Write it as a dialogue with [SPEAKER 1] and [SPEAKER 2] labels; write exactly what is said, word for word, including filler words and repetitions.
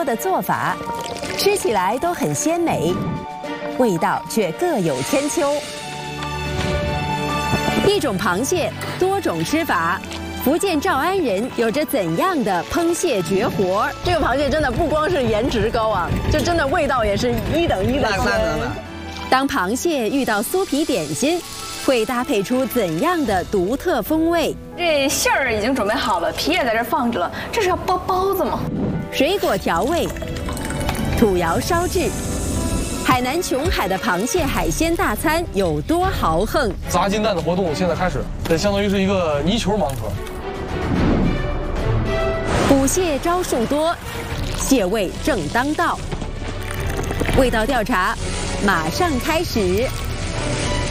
[SPEAKER 1] 多的做法，吃起来都很鲜美，味道却各有千秋。一种螃蟹，多种吃法。福建诏安人有着怎样的烹蟹绝活？
[SPEAKER 2] 这个螃蟹真的不光是颜值高啊，就真的味道也是一等一的鲜。
[SPEAKER 1] 当螃蟹遇到酥皮点心，会搭配出怎样的独特风味？
[SPEAKER 3] 这馅儿已经准备好了，皮也在这放着了，这是要包包子吗？
[SPEAKER 1] 水果调味，土窑烧制。海南琼海的螃蟹海鲜大餐有多豪横？
[SPEAKER 4] 砸金蛋的活动现在开始，这相当于是一个泥球盲盒。
[SPEAKER 1] 捕蟹招数多，蟹味正当道。味道调查马上开始。